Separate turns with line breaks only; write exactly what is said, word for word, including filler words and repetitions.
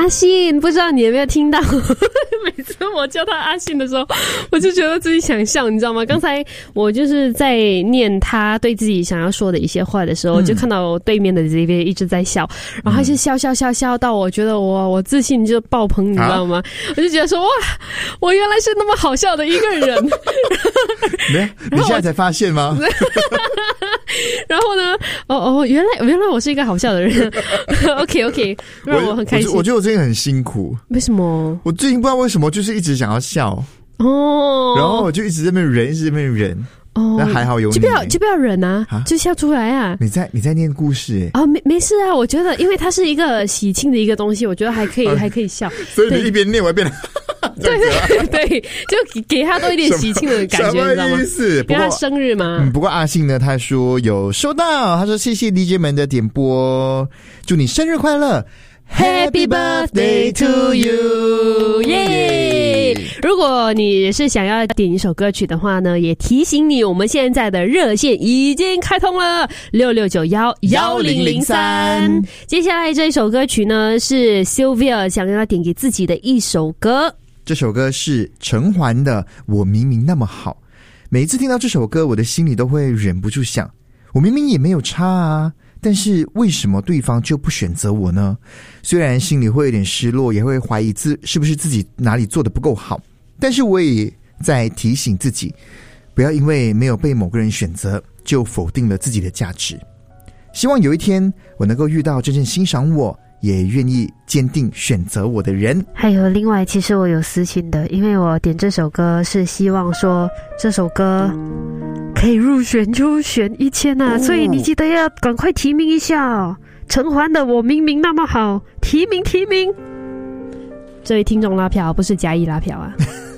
阿信，不知道你有没有听到？每次我叫他阿信的时候，我就觉得自己想笑，你知道吗？刚才我就是在念他对自己想要说的一些话的时候，嗯、就看到我对面的这边一直在笑，然后他就笑笑笑笑到我觉得我我自信就爆棚，你知道吗？啊、我就觉得说哇，我原来是那么好笑的一个人。
没，你现在才发现吗？
然后呢？哦哦，原来原来我是一个好笑的人。OK OK， 让我很开心。
我, 我, 我觉得我最近很辛苦。
为什么？
我最近不知道为什么，就是一直想要笑
哦，
然后我就一直在那边忍，一直在那边忍。哦，那还好有你，
就不要就不要忍啊，啊就笑出来啊！
你在你在念故事哎、
欸、啊，没没事啊，我觉得因为它是一个喜庆的一个东西，我觉得还可以、啊、还可以笑。
所以你一边念我一边。
对对对，就给他多一点喜庆的感觉，你知道吗？意思？因为他生日嘛。
嗯，不过阿信呢，他说有收到，他说谢谢 D J 们的点播，祝你生日快乐 ，Happy Birthday to you，
耶！如果你是想要点一首歌曲的话呢，也提醒你，我们现在的热线已经开通了六六九一一零零三。接下来这一首歌曲呢，是 Sylvia 想要点给自己的一首歌。
这首歌是陈奂的《我明明那么好》。每一次听到这首歌，我的心里都会忍不住想，我明明也没有差啊，但是为什么对方就不选择我呢？虽然心里会有点失落，也会怀疑自是不是自己哪里做得不够好，但是我也在提醒自己，不要因为没有被某个人选择，就否定了自己的价值。希望有一天我能够遇到真正欣赏我也愿意坚定选择我的人。
还有另外，其实我有私心的，因为我点这首歌是希望说这首歌可以入选就选一千啊、哦，所以你记得要赶快提名一下哦。陈奂的《我明明那么好》，提名提名。这位听众拉票，不是嘉义拉票啊。